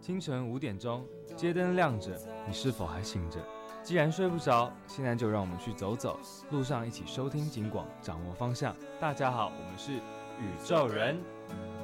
清晨5点钟，街灯亮着，你是否还醒着？既然睡不着，现在就让我们去走走，路上一起收听警广，掌握方向。大家好，我们是宇宙人。